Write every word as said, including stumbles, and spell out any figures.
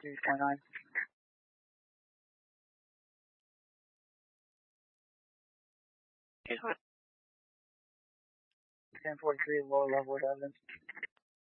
two twenty-nine. ten forty-three, lower level of evidence.